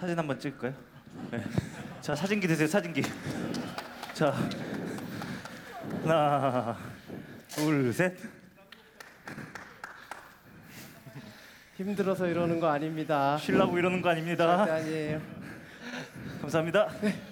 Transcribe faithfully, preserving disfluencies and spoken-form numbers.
사진 한번 찍을까요? 네. 자, 사진기 드세요. 사진기. 자, 하나, 둘, 셋. 힘들어서 이러는 거 아닙니다. 쉬려고 이러는 거 아닙니다. 절대 아니에요. 감사합니다. 네.